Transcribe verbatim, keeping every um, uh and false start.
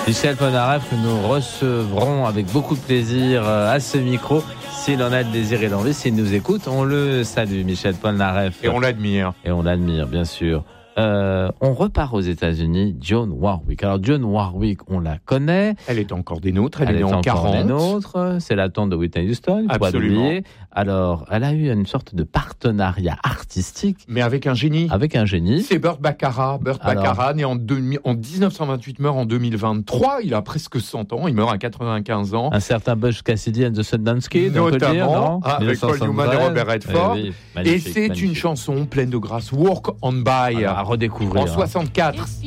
Michel Polnareff, que nous recevrons avec beaucoup de plaisir à ce micro. S'il en a le désir et l'envie, s'il nous écoute, on le salue, Michel Polnareff. Et on l'admire. Et on l'admire, bien sûr. Euh, on repart aux États-Unis, Dionne Warwick. Alors Dionne Warwick, on la connaît. Elle est encore des nôtres, elle, elle est, est née en encore quarante. des nôtres. C'est la tante de Whitney Houston, il faut pas l'oublier. Alors, elle a eu une sorte de partenariat artistique. Mais avec un génie. Avec un génie. C'est Burt Bacharach. Burt Alors, Bacharach, né en, deux, en dix-neuf cent vingt-huit, meurt en deux mille vingt-trois. Il a presque cent ans. Il meurt à quatre-vingt-quinze ans. Un certain Butch Cassidy and the Sundance Kid, on peut le dire, non avec Paul Newman et Robert Redford. Eh oui, et c'est magnifique. Une chanson pleine de grâce. Walk on By. Alors, à redécouvrir. En soixante-quatre.